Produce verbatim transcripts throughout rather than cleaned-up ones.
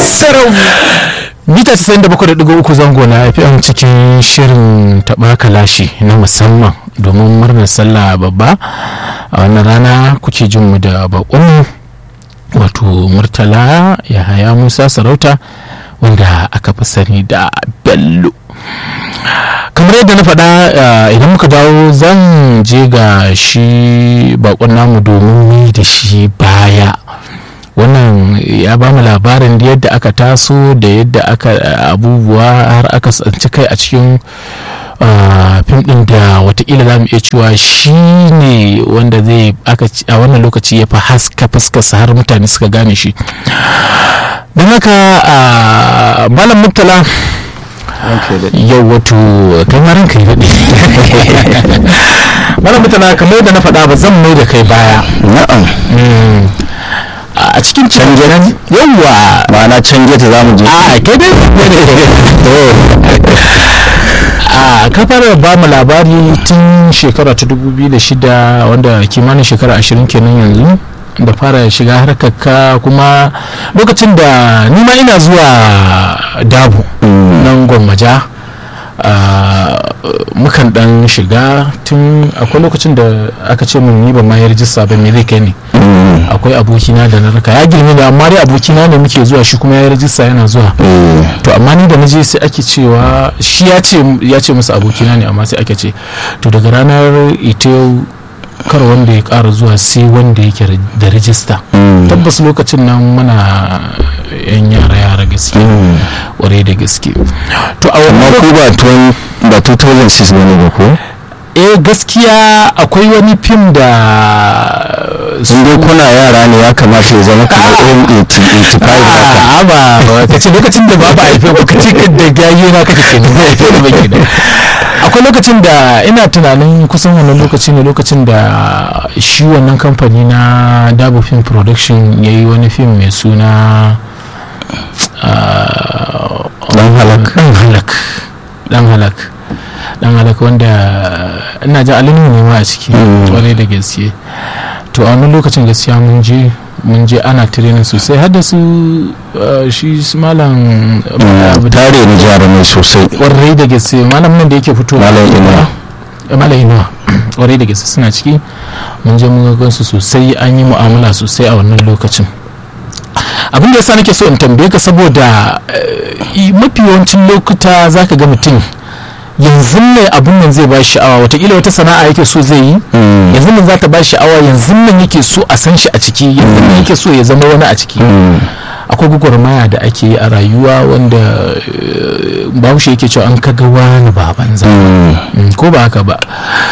mita casa'in da bakwai da ɗigo uku zango na F M cikin shirin taɓa kalashi na musamman domin murnar sallah babba. A wannan rana kuke jin mu da baƙon wato Murtala Yahaya Musa Sarauta wanda aka fi sani da Bello. Kamar yadda na faɗa, idan muka dawo zan je ga shi baƙon namu domin mai da shi baya. Wannan ya ba mu labarin yadda aka taso da yadda aka abubuwa har aka tsanci kai a cikin fim din da watakila za mu iya cewa shi ne wanda zai a wannan lokaci ya fi haska fuskarsa har mutane suka gane shi. Don haka Malam Murtala yau wato kai ma ranka yi daɗe. Malam Murtala, kamar yadda na faɗa ba zan mai da kai baya. Na'am. A cikin canjin yawwa ma'ana canje ta zamu je a kai dai a ka fara ba mu labari tun shekara ta dubu biyu da shida wanda kimanin shekara ashirin kenan yanzu da fara shiga harkar ka, kuma lokacin da nima ina zuwa Dabo nan Gwammaja mukan dan shiga tun akwai lokacin da aka ce mun ni ban ma yi rijista ba me zai kai ne. Akwai abokina da na raka ya girme da amma dai abokina ne muke zuwa, shi kuma ya yi rajista yana zuwa. To amma ni da naje sai ake cewa shi ya ce ya ce musu abokina ne, amma sai ake ce to daga ranar ita yau kar wanda ya ƙara zuwa sai wanda yake da rajista. Tabbas lokacin nan muna yan yara yara gaske ƙwarai da gaske. To a wannan ko ba tun ba two thousand six ne ba ko? Eh gaskiya akwai wani fim da sun dai kuna yara ne ya kamata ya zama kamar irin eighty-five haka. Ba ka ce lokacin da babu haife ba ka ce da gaye na kake kenan ba haife da baki da. Akwai lokacin da ina tunanin kusan wannan lokaci ne lokacin da shi wannan kamfani na Dabo Film Production ya yi wani fim mai suna dan halak dan halak dan halak dan halak wanda ina ji alinu ne ma a ciki kwarai da gaske. To a wani lokacin gaskiya mun je mun je ana training sosai har da su shi malam tare ni jarumai sosai kwarai da gaske. Malam nan da yake fito malam ina malam ina kwarai da gaske suna ciki. Mun je mun ga su sosai, an yi mu'amala sosai a wannan lokacin. Abin da yasa nake so in tambaye ka saboda mafi yawancin lokuta zaka ga mutum yanzu ne abun nan zai ba shi sha'awa, watakila wata sana'a yake so zai yi yanzu nan za ta ba shi sha'awa, yanzu nan yake so a san shi a ciki, yanzu nan yake so ya zama wani a ciki. Akwai gwagwarmaya da ake yi a rayuwa wanda bahaushe yake cewa an kaga wani baban za ko ba haka ba.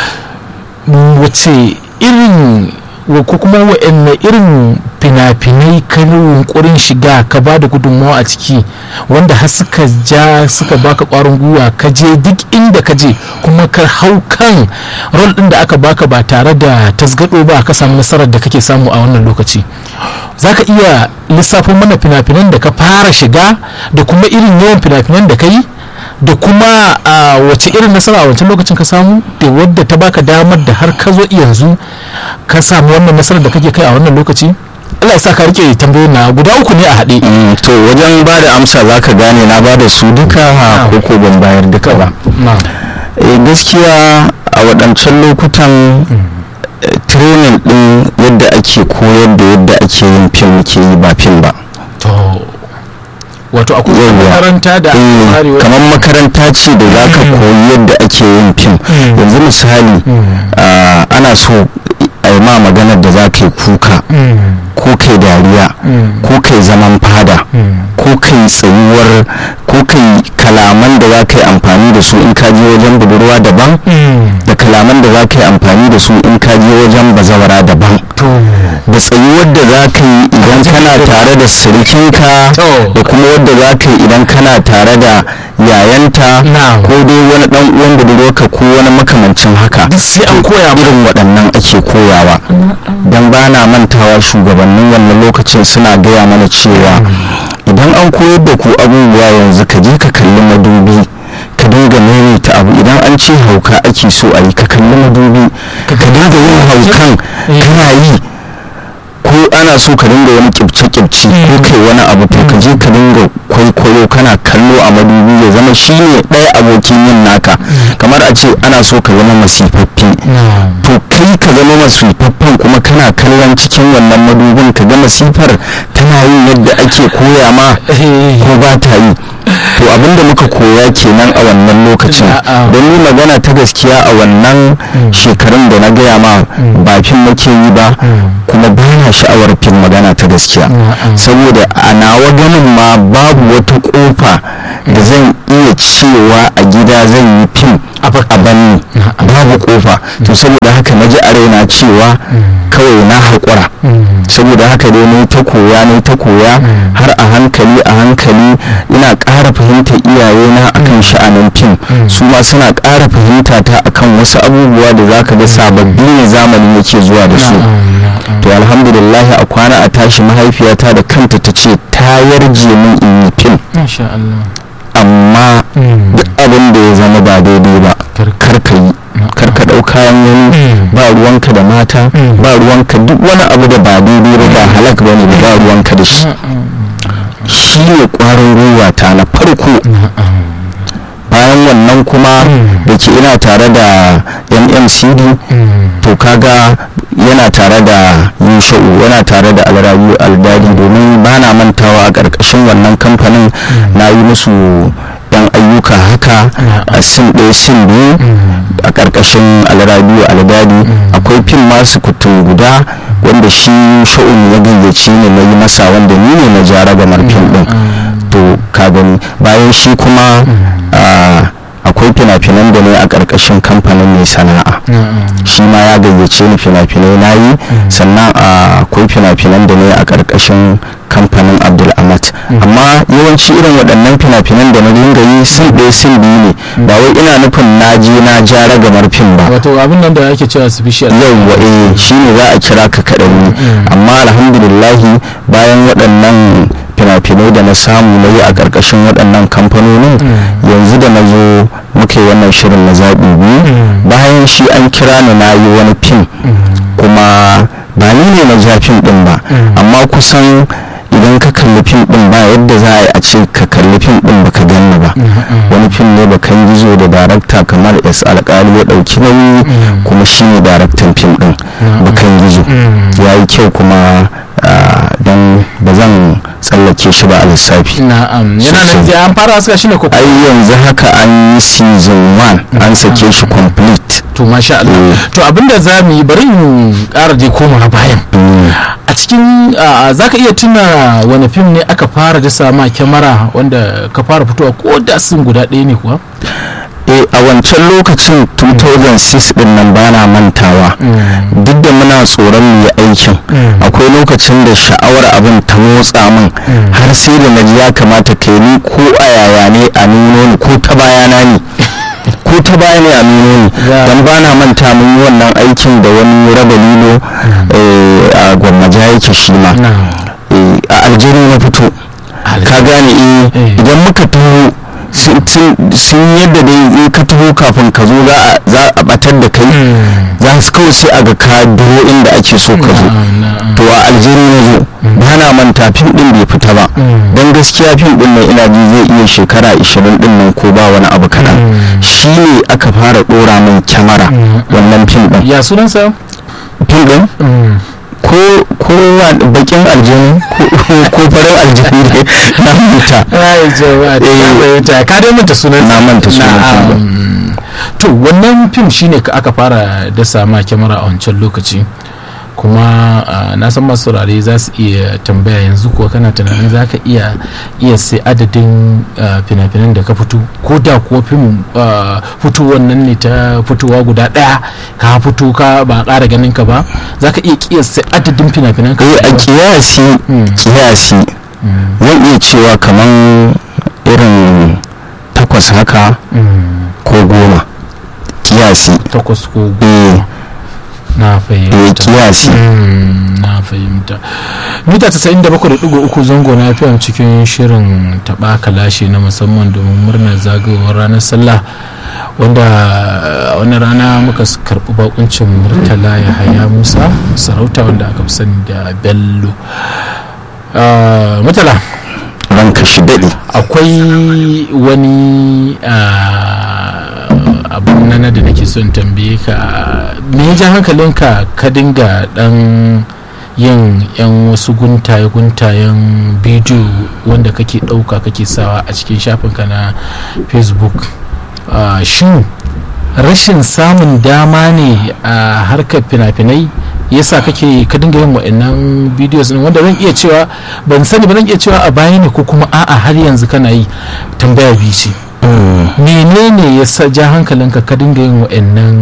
Wace irin ko kuma wa'anne irin fina-finai ka yunkurin shiga ka ba da gudunmawa a ciki wanda har suka ja suka baka kwarin gwiwa ka je duk inda ka je kuma ka hau kan rol din da aka baka ba tare da tasgado ba ka samu nasarar da kake samu a wannan lokaci? Za ka iya lissafin mana fina-finan da ka fara shiga da kuma irin yawan fina-finan da ka yi da kuma a wace irin nasara a wancan lokacin ka samu da wadda ta baka damar da har ka zo yanzu ka samu wannan nasarar da kake kai a wannan lokaci? Allah ya sa ka rike tambayoyin na guda uku ne a haɗe. To wajen ba da amsa za ka gane na ba da su duka ko ko ban bayar duka ba. Eh gaskiya a waɗancan lokutan training din yadda ake koyar da yadda ake yin fim ke yi ba fim ba. To wato akwai makaranta da kamar makaranta ce da za ka koyi yadda ake yin fim. Yanzu misali ana so a yi ma maganar da za ka yi kuka ko kai dariya ko kai zaman fada ko kai tsayuwar ko kai kalaman da za ka yi amfani da su in ka je wajen budurwa daban da kalaman da za ka yi amfani da su in ka je wajen bazawara daban da tsayuwar da za ka yi idan kana tare da sirikinka da kuma wadda za ka yi idan kana tare da yayanta ko dai wani dan uwan budurwarka ko wani makamancin haka. Sai an koya irin waɗannan ake koyawa. Dan ba na mantawa shugabannin wannan lokacin suna gaya mana cewa idan an koyar da ku abubuwa yanzu ka je ka kalli madubi ka dinga maimaita abu. Idan an ce hauka ake so a yi ka kalli madubi ka dinga yin haukan kana yi ko ana so ka dinga wani kibce-kibce ko kai wani abu to ka je ka dinga kwaikwayo kana kallo a madubi ya zama shi ne ɗaya abokin yin naka. Kamar a ce ana so ka zama masifaffe to kai ka zama masifaffen kuma kana kallon cikin wannan madubin ka ga masifar tana yin yadda ake koya ma ko ba ta yi. To abinda muka koya kenan a wannan lokacin, don yi magana ta gaskiya a wannan shekarun da na gaya ma ba fim muke yi ba kuma ba na sha'awar fim, magana ta gaskiya, saboda a nawa ganin ma babu wata kofa da zan iya cewa a gida zan yi fim a banni, babu kofa. To saboda haka na ji a raina cewa kawai na haƙura, saboda haka dai ne ta koya ne ta koya har a hankali a hankali ina ƙara fahimtar iyayena akan sha'anin fim, su ma suna ƙara fahimta ta akan wasu abubuwa da za ka ga sababbi ne zamani yake zuwa da su. To alhamdulillah a kwana a tashi mahaifiyata da kanta ta ce ta yarje min in yi fim, amma duk abin da ya zama ba daidai ba kar ka yi, kar ka ɗau kayan wani, ba ruwanka da mata, ba ruwanka duk wani abu da ba daidai ba, ba halak ba ne, ba ruwanka da shi. Shi ne ƙwarin gwiwa ta na farko. Bayan wannan kuma da ke ina tare da M M C D, to kaga yana tare da Yusha'u, yana tare da Alrabi Aldadi, domin ba na mantawa a ƙarƙashin wannan kamfanin na yi musu yan ayyuka haka a sin ɗaya sin biyu a ƙarƙashin Alrabi Aldadi. Akwai fim masu kutun guda wanda shi sha'un ya gayyace ne na yi masa, wanda ni ne na jara gamar fim ɗin. To ka gani bayan shi kuma akwai fina-finan da ne a ƙarƙashin kamfanin mai sana'a, shi ma ya gayyace ni fina-finai na yi. Sannan akwai fina-finan da ne a ƙarƙashin kamfanin Abdul Amat, amma yawanci irin waɗannan fina-finan da na dinga yi sun ɗaya sun biyu ne, ba wai ina nufin na je na ja ragamar fim ba. Wato abin nan da ake cewa special yawwa, eh shi ne za a kira ka kaɗan. Amma alhamdulillahi bayan waɗannan fina-finai da na samu na yi a ƙarƙashin waɗannan kamfanonin, yanzu da na zo muke wannan shirin na zaɓi biyu, bayan shi an kira ni na yi wani fim, kuma ba ni ne na ja fim ɗin ba, amma kusan idan ka kalli fim ɗin ba yadda za a yi a ce ka kalli fim ɗin baka ganni ba. Wani fim ne bakan gizo da darakta kamar S alƙali ya ɗauki nauyi, kuma shi ne daraktan fim ɗin bakan gizo, ya yi kyau kuma don ba zan tsallake shi ba a lissafi. Na'am, yana nan zai an fara suka shi ne ko? Ai yanzu haka an yi season one an sake shi complete. To masha Allah. To abinda za mu yi bari in ƙara dai koma bayan. A cikin za ka iya tuna wani fim ne aka fara dasa ma kyamara wanda ka fara fitowa ko da sun guda ɗaya ne kuwa? eh a wancan lokacin two thousand six din nan bana mantawa, duk da muna tsoron mu yi aikin, akwai lokacin da sha'awar abin ta motsa min har sai da naji ya kamata kai ni ko a yaya ne a nuno ni ko ta bayana ne ko ta baya ne a nuno ni, dan bana manta mun yi wannan aikin da wani raba lilo a gwammaja yake shi ma a aljeri na fito, ka gane eh idan muka taho sun yadda dai ka taho kafin ka zo za a batar da kai, za su kawai sai a ga ka duro inda ake so ka zo. To a aljeri na zo ba na manta fim din bai fita ba, don gaskiya fim din nan ina ji zai iya shekara ashirin din nan ko ba wani abu kaɗan. Shi ne aka fara ɗora min kyamara wannan fim din. Ya sunansa? Fim din? ko ko bakin aljini ko farin aljini ne na manta. Eh ka dai manta sunan na manta sunan. To wannan fim shine aka fara dasa ma kyamara a wancan lokaci, kuma na san masu saurare za su iya tambaya yanzu ko kana tunanin za ka iya iya sai adadin fina-finan da ka fito, ko da kuwa fim fito wannan ne ta fitowa guda daya ka fito ka ba ƙara ganin ka ba, za ka iya kiyasta adadin fina-finan ka? a kiyasi kiyasi zan iya cewa kaman irin takwas haka ko goma, kiyasi takwas ko goma. Na fahimta. kiyasi na fahimta. Mita tasa'in da bakwai da ɗigo uku zango na fiye cikin shirin taɓa kalashi na musamman domin murnar zagayowar ranar sallah, wanda a wannan rana muka karɓi bakuncin Murtala Yahaya Musa Sarauta wanda aka fi sani da Bello. Murtala, ranka shi daɗe. akwai wani abin nana da nake son tambaye ka, me ya ja hankalinka ka dinga dan yin yan wasu guntaye guntayen bidiyo wanda kake ɗauka kake sawa a cikin shafinka na Facebook? Uh, shin rashin samun dama ne a harkar fina-finai yasa kake ka dinga yin wa'annan videos din, wanda zan iya cewa ban sani ba, zan iya cewa a baya ne ko kuma a'a har yanzu kana yi? Tambaya biyu ce. Menene yasa ja hankalinka ka dinga yin wa'annan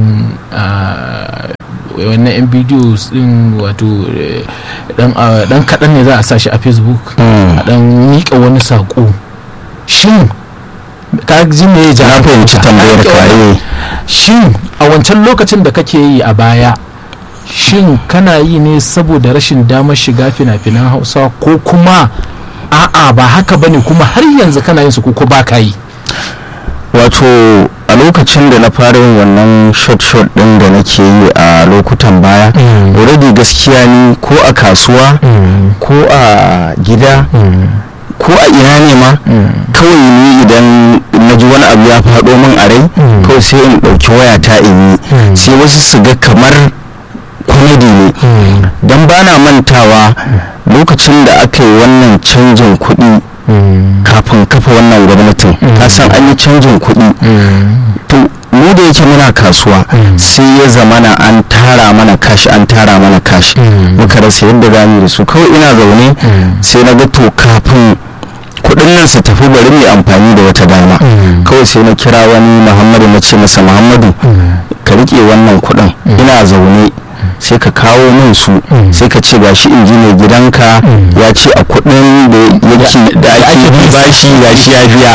wannan yan videos din, wato dan kaɗan ne za a sa shi a Facebook a dan miƙa wani saƙo? Shin ka ji me ya na fahimci tambayar ka? Shin a wancan lokacin da kake yi a baya, shin kana yi ne saboda rashin damar shiga fina-finan Hausa, ko kuma a'a ba haka bane kuma har yanzu kana yin su ko ba ka yi? Wato a lokacin da na fara yin wannan short short din da nake yi a lokutan baya, already gaskiya ni ko a kasuwa ko a gida ko a ina ne ma, kawai ni idan na ji wani abu ya faɗo min a rai, kawai sai in ɗauki wayata in yi, sai wasu su ga kamar comedy ne. don ba na mantawa lokacin da aka yi wannan canjin kuɗi kafin kafa wannan gwamnatin, ka san an yi canjin kuɗi, to mu da yake muna kasuwa sai ya zamana an tara mana kashi an tara mana kashi muka rasa yadda za mu da su. kawai ina zaune sai na ga to kafin kudin nan su tafi bari mai amfani da wata dama, kawai sai na kira wani Muhammadu na ce masa, Muhammadu ka rike wannan kudin, ina zaune sai ka kawo min su, sai ka ce gashi injiniyar gidanka ya ce a kudin da yake da ake bi bashi gashi ya biya.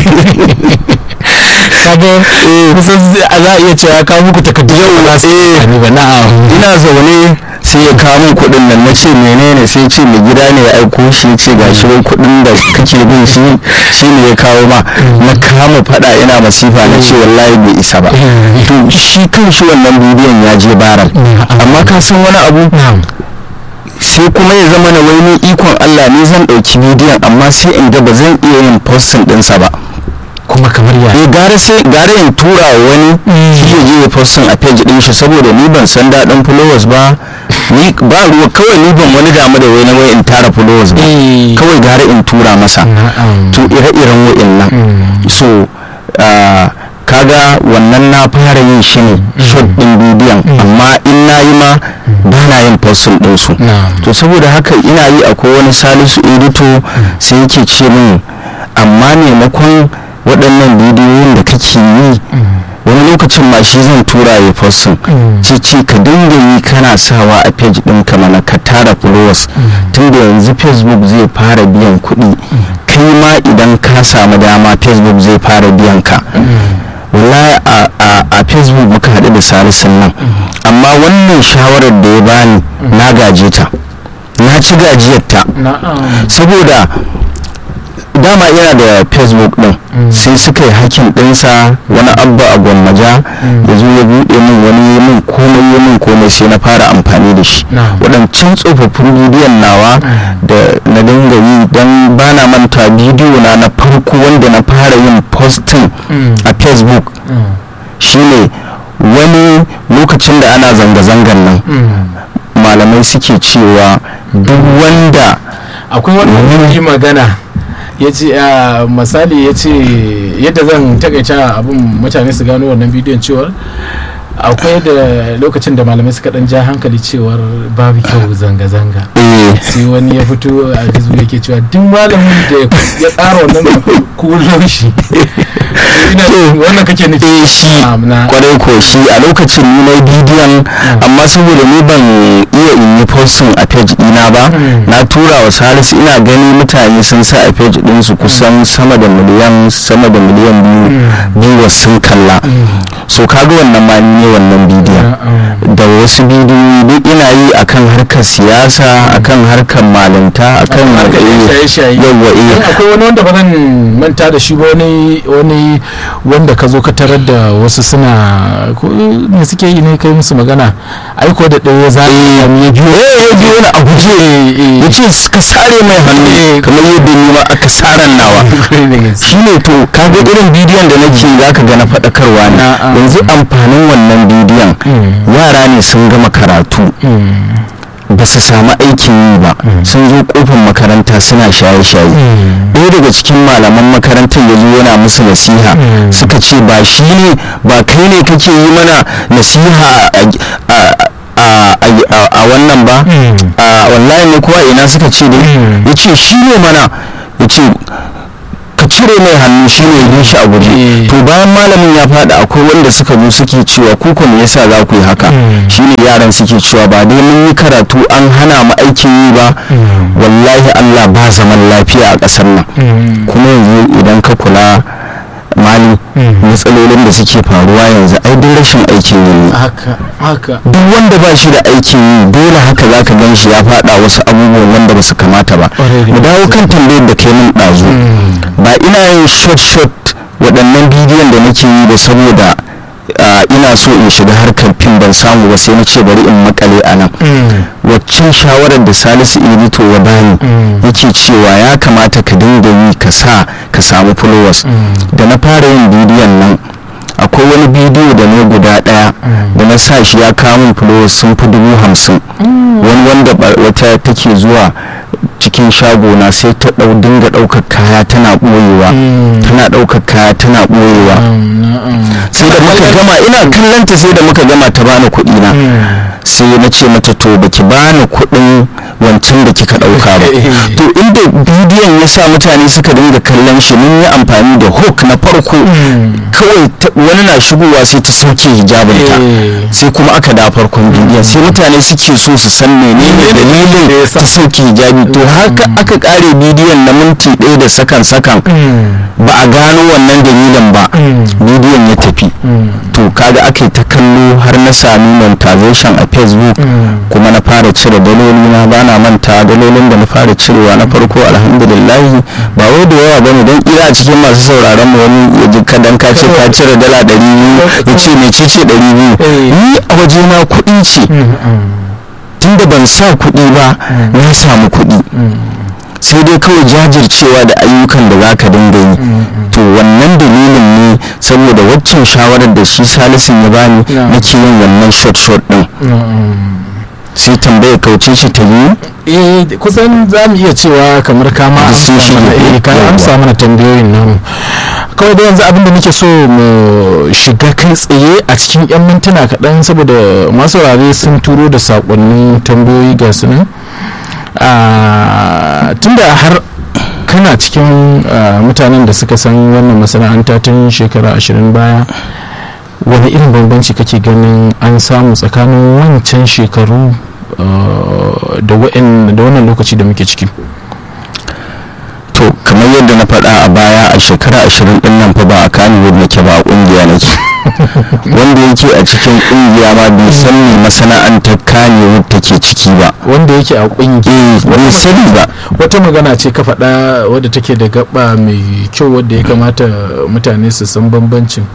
kaga kusan za a iya cewa kawo muku takardu yau na sai ba na ina zaune sai ya kawo min kudin nan, na ce menene, sai ce mai gida ne ya aiko shi, ya ce gashi wai kudin da kake bin shi shi ne ya kawo ma. na kama fada ina masifa, na ce wallahi bai isa ba. to shi kan shi wannan bidiyon ya je baral, amma ka san wani abu, sai kuma ya zama na wani ikon Allah ne zan ɗauki bidiyon amma sai in ga ba zan iya yin postin ɗinsa ba. kuma kamar ya eh gara sai gara in tura wani shi ya je ya postin a page din shi, saboda ni ban san daɗin followers ba, ni ba ruwa, kawai ni ban wani damu da wani wai in tara followers ba, kawai gara in tura masa. to ire-iren wa'annan so kaga wannan na fara yin shi ne short din bidiyon, amma in na yi ma ba na yin postin din su. to saboda haka ina yi, akwai wani Salisu Edito sai yake ce min, amma maimakon waɗannan bidiyoyin da kake yi wani lokacin ma shi zan tura ya postin, ce ce ka dinga yi kana sawa a page ɗin ka mana ka tara followers, tunda yanzu Facebook zai fara biyan kuɗi, kai ma idan ka samu dama Facebook zai fara biyan ka. wallahi a Facebook muka haɗu da Salisun nan, amma wannan shawarar da ya bani na gaje ta, na ci gajiyarta, saboda dama yana da Facebook din, sai suka yi hakin dinsa, wani abba a gwammaja ya zo ya buɗe min wani min komai ya min komai, sai na fara amfani da shi. waɗancan tsofaffin bidiyon nawa da na dinga yi, don ba na manta bidiyo na na farko wanda na fara yin posting a Facebook shine wani lokacin da ana zanga-zangan nan, malamai suke cewa duk wanda akwai wani magana ya ce misali, ya ce yadda zan takaita abin mutane su gano wannan bidiyon cewar akwai da lokacin da malamai suka dan ja hankali cewar babu kyau zanga-zanga, sai wani ya fito a Facebook yake cewa duk malamin da ya tsara wannan kulon shi wannan kake nufi? eh shi kwarai ko shi a lokacin ni na bidiyon, amma saboda ni ban iya in yi posting a page dina ba, na tura wa Salisu, ina gani mutane sun sa a page din su kusan sama da miliyan sama da miliyan biyu biyu sun kalla. so kaga wannan ma ne wannan bidiyon da wasu bidiyoyi duk ina yi akan harkar siyasa, akan harkar malanta, akan yawa. eh akwai wani wanda ba zan manta da shi ba, wani wani ne wanda ka zo ka tarar da wasu suna ne suke yi ne kai musu magana aiko da ɗaya za ya biyo ya biyo na a guje ya ce suka sare mai hannu kamar yadda ni ma aka saran nawa shine to kaga irin bidiyon da nake za ka ga na faɗakarwa ne yanzu amfanin wannan bidiyon yara ne sun gama karatu ba su samu aikin yi ba sun zo kofar makaranta suna shaye-shaye ɗaya daga cikin malaman makarantar ya zo yana musu nasiha suka ce ba shi ne ba kai ne kake yi mana nasiha a wannan ba a wallahi ne kuwa ina suka ce ne ya ce shi ne mana ya ce ka cire mai hannu shi ne ya shi a guje to bayan malamin ya faɗa akwai wanda suka zo suke cewa ku me yasa za ku yi haka shine yaran suke cewa ba dai mun yi karatu an hana mu aikin yi ba wallahi Allah ba zaman lafiya a ƙasar nan kuma yanzu idan ka kula mali matsalolin da suke faruwa yanzu ai duk rashin aikin yi ne duk wanda ba shi da aikin yi dole haka za ka gan shi ya faɗa wasu abubuwan wanda ba su kamata ba mu dawo kan tambayar da kai min ɗazu ba ina yin short short waɗannan bidiyon da nake yi da saboda ina so in shiga harkar fim ban samu ba sai na ce bari in makale a nan waccan shawarar da Salisu Edito ya bani yake cewa ya kamata ka dinga yi ka sa ka samu followers da na fara yin bidiyon nan akwai wani bidiyo da ne guda daya da na sa shi ya kawo min followers sun fi dubu hamsin wani wanda wata take zuwa cikin shagona sai ta dau dinga daukar kaya tana boyewa tana daukar kaya tana boyewa sai da muka gama ina kallanta sai da muka gama ta bani kuɗi na sai na ce mata to baki bani kuɗin wancan da kika dauka ba to inda bidiyon ya sa mutane suka dinga kallon shi mun yi amfani da hook na farko kawai wani na shigowa sai ta sauke hijabinta sai kuma aka da farkon bidiyon sai mutane suke so su san menene dalilin ta sauke hijabi to haka aka kare bidiyon na minti ɗaya da sakan sakan ba a gano wannan dalilin ba bidiyon ya tafi to kaga aka yi ta kallo har na sami monetization a Facebook kuma na fara cire daloli na bana manta dalolin da na fara cirewa na farko alhamdulillah ba wai da yawa bane don ira cikin masu sauraron mu wani ya ji kadan ka ce ka cire dala ɗari biyu ya ce me ce ce ɗari biyu ni a waje na kuɗi ce tunda ban sa kuɗi ba na samu kuɗi sai dai kawai jajircewa da ayyukan da za ka dinga yi to wannan dalilin ne saboda waccan shawarar da shi Salisun ya bani nake yin wannan short short din sai tambaya kauce shi ta yi eh kusan za mu iya cewa kamar kama ka amsa mana tambayoyin namu kawai da yanzu abinda muke so mu shiga kai tsaye a cikin yan mintuna kaɗan saboda masu saurare sun turo da saƙonnin tambayoyi ga su nan tunda har kana cikin mutanen da suka san wannan masana'anta tun shekara ashirin baya wani irin bambanci kake ganin an samu tsakanin wancan shekaru da wannan lokaci da muke ciki? To kamar yadda na faɗa a baya a shekara ashirin ɗin nan fa ba a Kannywood nake ba a ƙungiya nake wanda yake a cikin ƙungiya ma bai san me masana'antar Kannywood take ciki ba wanda yake a ƙungiya bai sani ba. Wata magana ce ka faɗa wadda take da gaba mai kyau wadda ya kamata mutane su san bambancin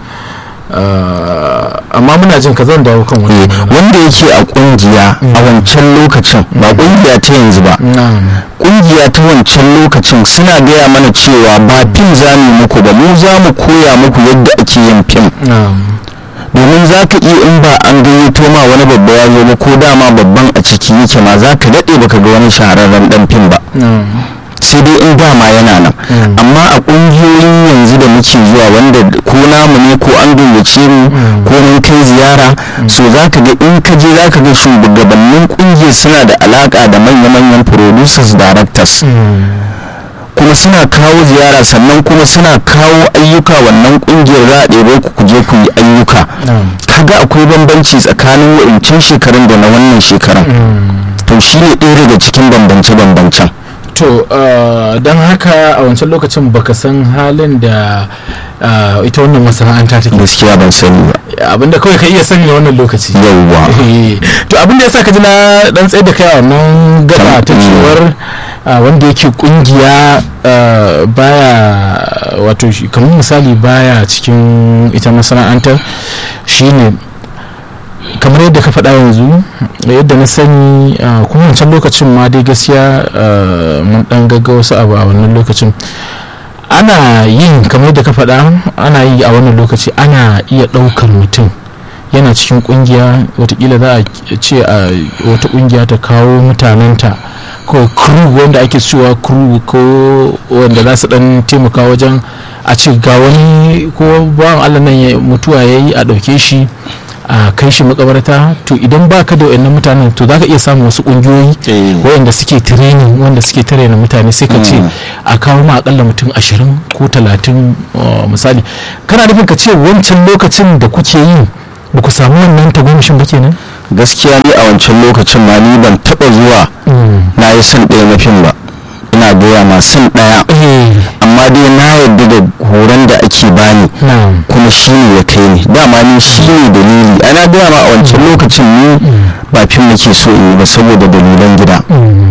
amma muna jin ka zan dawo kan wani wanda yake a kungiya a wancan lokacin ba kungiya ta yanzu ba kungiya ta wancan lokacin suna gaya mana cewa ba fim za mu muku ba mu za mu koya muku yadda ake yin fim domin za ka iya in ba an gayyato ma wani babba ya zo ba ko dama babban a ciki yake ma za ka daɗe baka ga wani shahararren dan fim ba sai dai in dama yana nan amma a ƙungiyoyin yanzu da muke zuwa wanda ko namu ne ko an gayyace mu ko mun kai ziyara so za ka ga in ka je za ka ga shugabannin ƙungiyar suna da alaƙa da manya-manyan producers directors kuma suna kawo ziyara sannan kuma suna kawo ayyuka wannan ƙungiyar za a ɗebe ku je ku yi ayyuka kaga akwai bambanci tsakanin wa'incan shekarun da na wannan shekaran to shi ne ɗaya daga cikin bambance-bambancen. To don haka a wancan lokacin baka san halin da ita wannan masana'anta take gaskiya ban sani ba abinda kawai ka iya sani a wannan lokaci yawwa to abinda yasa ka ji na dan tsaye da kai a wannan gaba ta cewar wanda yake kungiya baya wato kamar misali baya cikin ita masana'antar shine kamar yadda ka faɗa yanzu yadda na sani kuma wancan lokacin ma dai gaskiya mun ɗan gagga wasu abu a wannan lokacin ana yin kamar yadda ka faɗa ana yi a wannan lokaci ana iya ɗaukar mutum yana cikin kungiya watakila za a ce a wata kungiya ta kawo mutanenta ko crew wanda ake cewa crew ko wanda za su dan taimaka wajen a ce ga wani ko bawan Allah nan ya mutuwa yayi a dauke shi a kai shi makabarta. to idan baka da wayannan mutanen to zaka iya samun wasu kungiyoyi wayanda suke training wanda suke traina mutane sai ka ce a kawo ma akalla mutum ashirin ko talatin misali. kana nufin ka ce wancan lokacin da kuke yi ba ku samu wannan tagomashin ba kenan? gaskiya ni a wancan lokacin ma ni ban taba zuwa na yi son ɗaya na fim ba, ina goya ma son ɗaya amma dai na yadda da horon da ake bani kuma shi ne ya kai ni, dama ni shi ne dalili. ana gaya ma a wancan lokacin ni ba fim nake so in yi ba saboda dalilan gida,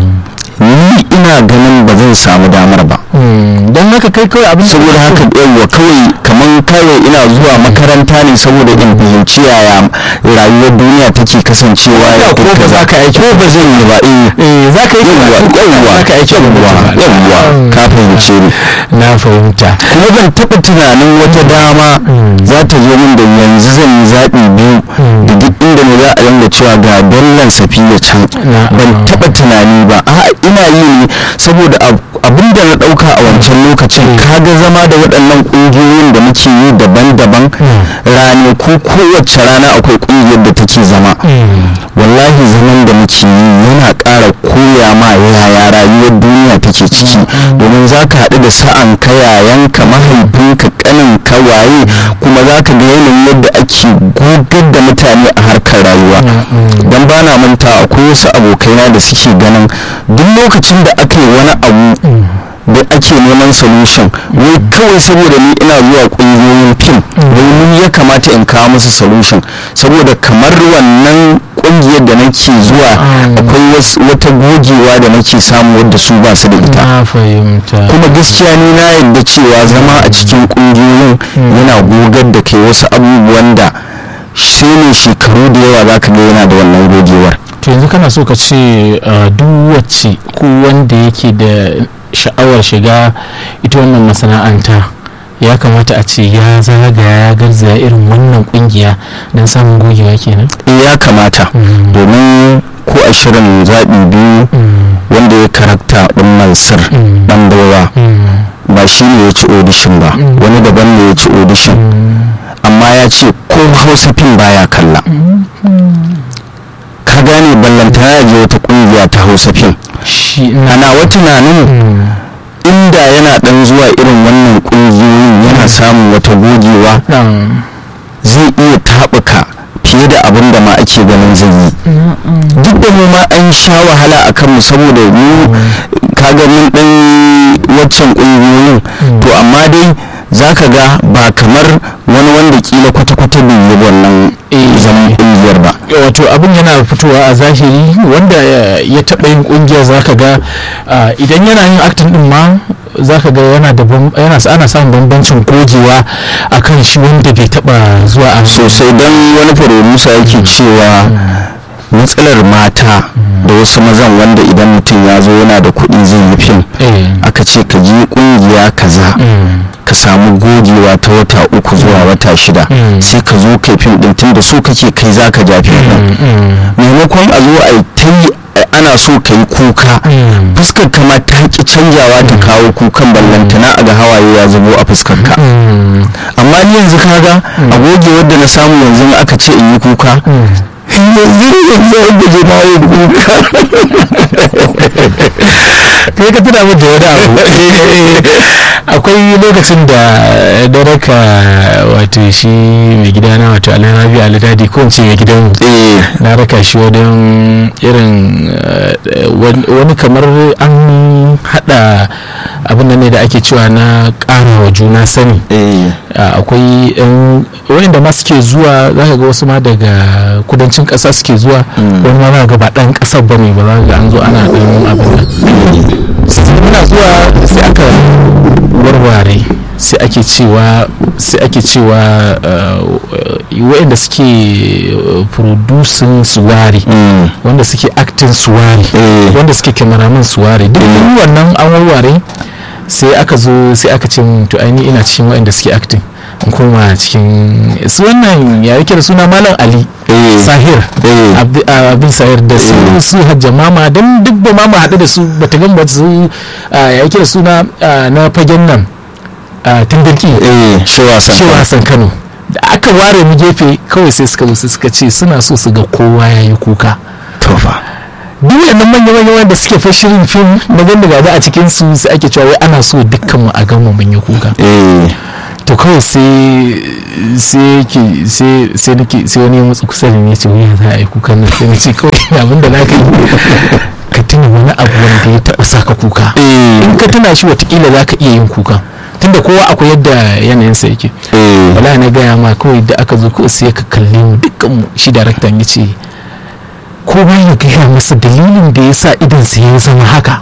ni ina ganin ba zan samu damar ba don haka kai kawai abin saboda haka yawa kawai kamar kawai ina zuwa makaranta ne saboda in fahimci yaya rayuwar duniya take kasancewa ya ko ba za ka aiki ko ba zan yi ba eh za ka yi yawa za ka aiki yawa yawa ka fahimce ni na fahimta. kuma ban taɓa tunanin wata dama za ta zo min da yanzu zan yi zaɓi biyu da duk inda ne za a yanga cewa ga dallan safiya can ban taɓa tunani ba a ina yi ne saboda abin da na ɗauka a wancan lokacin kaga zama da waɗannan ƙungiyoyin da muke yi daban-daban rane ko kowace rana akwai ƙungiyar da take zama wallahi zaman da muke yi yana ƙara koya ma yaya rayuwar duniya take ciki domin za ka haɗu da sa'an ka yayanka mahaifinka ƙanin ka waye kuma za ka ga yanayin yadda ake gogar da mutane a harkar rayuwa. don ba na manta akwai wasu abokaina da suke ganin duk lokacin da aka yi wani abu da ake neman solution wai kawai saboda ni ina zuwa kungiyoyin fim wai ni ya kamata in kawo musu solution saboda kamar wannan kungiyar da nake zuwa akwai wata gogewa da nake samu wadda su ba su da ita. kuma gaskiya ni na yadda cewa zama a cikin kungiyoyin yana gogar da kai wasu abubuwan da sai ne shekaru da yawa za ka ga yana da wannan gogewar. to yanzu kana so ka ce duk wacce ko wanda yake da sha'awar shiga ita wannan masana'anta ya kamata a ce ya zagaya ya garzaya irin wannan kungiya don samun gogewa kenan? ya kamata domin ko a shirin zaɓi biyu wanda ya karakta ɗin Mansur ɗan Dawa ba shi ne ya ci audition ba wani daban ne ya ci audition amma ya ce ko Hausa fim baya kalla. ka gane ballanta ya je wata kungiya ta Hausa fim ana wa tunanin inda yana dan zuwa irin wannan kungiyoyin yana samun wata gogewa zai iya taɓuka fiye da abin da ma ake ganin zai yi. duk da mu ma an sha wahala a kanmu saboda mu ka ganin dan waccan kungiyoyin to amma dai za ka ga ba kamar wani wanda kila kwata-kwata bai yi wannan zaman kungiyar ba. wato abin yana fitowa a zahiri wanda ya taɓa yin kungiyar za ka ga idan yana yin acting din ma za ka ga yana da yana ana samun bambancin gogewa akan shi wanda bai taɓa zuwa a sosai. don wani producer yake cewa matsalar mata da wasu mazan wanda idan mutum ya zo yana da kuɗi zai yi fim aka ce ka je kungiya kaza ka samu gogewa ta wata uku zuwa wata shida sai ka zo kai fim din tunda so kake kai zaka ja fim din maimakon a zo a ta yi ana so ka yi kuka fuskar kama ta ki canjawa ta kawo kukan ballantana a ga hawaye ya zubo a fuskar ka. amma ni yanzu kaga a gogewar da na samu yanzu aka ce in yi kuka kai ka tuna min da wani abu akwai lokacin da da raka wato shi mai gidana wato Alhaji Aladadi ko ce mai gidan na raka shi wajen irin wani kamar an hada abin nan ne da ake cewa na ƙara wa juna sani. Akwai yan wanda ma suke zuwa za ka ga wasu ma daga kudancin ƙasa suke zuwa, wani ma ga ba ɗan ƙasar ba ne ba, za ka ga an zo ana ɗan abin nan muna zuwa sai aka warware sai ake cewa sai ake cewa waɗanda suke producing suwari, wanda suke acting suwari, wanda suke cameraman suwari, duk wannan an warware. Sai aka zo sai aka ce to aini ina cikin waɗanda suke acting, in koma cikin su wannan ya yake da suna Malam Ali Sahir, abin Sahir da su su Hajja Mama, don duk ba mama haɗu da su bata gan ba su ya yake da suna na fagen nan Tindirki Shewa Hassan Kano. Da aka ware mu gefe kawai sai suka zo sai suka ce suna so su ga kowa yayi kuka. Tofa duk wannan manya-manya wanda suke fashirin fim na ganda gaba a cikin su sai ake cewa wai ana so dukkan mu a gama mun yi kuka. To kawai sai sai ki sai sai nake sai wani mutsu kusa da ni ce wai za a yi kukan nan, sai nace kawai abin da zaka yi ka tuna wani abu wanda ya taba saka kuka, in ka tuna shi watakila zaka iya yin kuka, tunda kowa akwai yadda yanayin sa yake. Wala na gaya ma kawai da aka zo kawai sai ka kalle mu dukkan mu, shi daraktan yace ko ba ya gaya masa dalilin da yasa idan sa ya zama haka.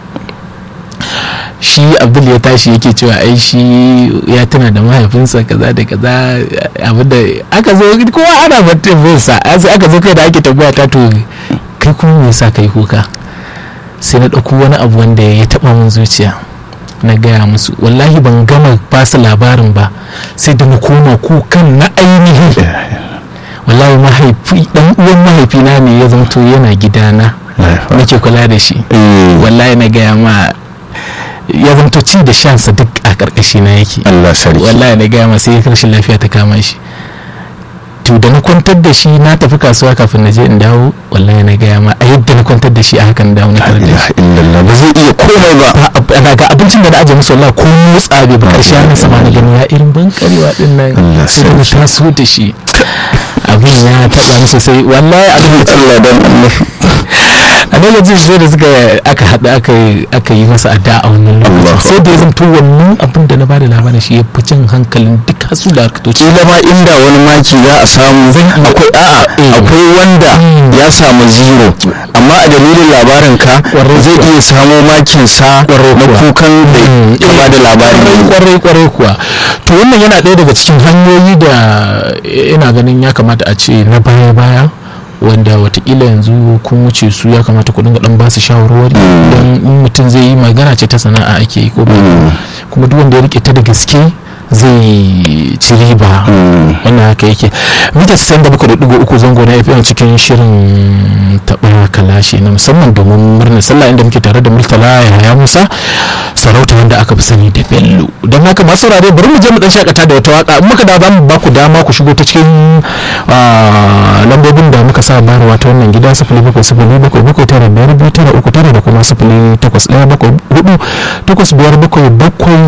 Shi Abdul ya tashi yake cewa ai shi ya tuna da mahaifinsa kaza da kaza, abinda aka zo kowa ana batun sa, sai aka zo kai da ake tambaya ta to kai kuma me yasa kai kuka. Sai na dauko wani abu wanda ya taba min zuciya na gaya musu, wallahi ban gama fasa labarin ba sai da na koma kukan na ainihi. Wallahi mahaifi dan uwan mahaifina ne ya zanto yana gidana nake kula da shi, wallahi na gaya ma ya zanto ci da shansa duk a karkashi na yake. Allah sarki. Wallahi na gaya ma sai rashin lafiya ta kama shi, to da na kwantar da shi na tafi kasuwa kafin na je in dawo, wallahi na gaya ma a yadda na kwantar da shi a hakan dawo na kwantar da shi. Ba zai iya komai ba. Ana ga abincin da na aje musu wallahi ko motsa bai ba, karshe hannun sama na gani ya irin bankarewa din nan sai na taso da shi. Abin ya taba ni sosai wallahi, abin da Allah dan Allah. A lokacin sai da suka aka haɗu aka yi masa addu'a a wannan lokacin, sai da ya zanto wannan abin da na bada labarin shi ya fi jan hankalin duk hasu da aka toce. Kila ma inda wani maki za a samu akwai a'a akwai wanda ya samu zero, amma a dalilin labarin ka zai iya samo makin sa na kukan da ya bada labarin. Kwarai kwarai kuwa. To wannan yana ɗaya daga cikin hanyoyi da ina ganin ya kamata a ce na baya baya, wanda watakila yanzu kun wuce su, ya kamata ku dinga dan ba su shawarwari, don in mutum zai yi magana ce ta sana'a ake yi, ko kuma duk wanda ya rike ta da gaske zai ci riba. Wannan haka yake. Mita sassan da muka da digo uku zango na F M cikin shirin taɓa kalashi na musamman domin murnar sallah, inda muke tare da Murtala Yahaya Musa Sarauta wanda aka fi sani da Bello. Don haka masu saurare bari mu je mu dan shakata da wata waka, in muka da ba mu ba ku dama ku shigo ta cikin lambobin da muka sa bayarwa ta wannan gida sifili bakwai sifili bakwai bakwai tara biyar biyu tara uku tara da kuma sifili takwas ɗaya bakwai hudu takwas biyar bakwai bakwai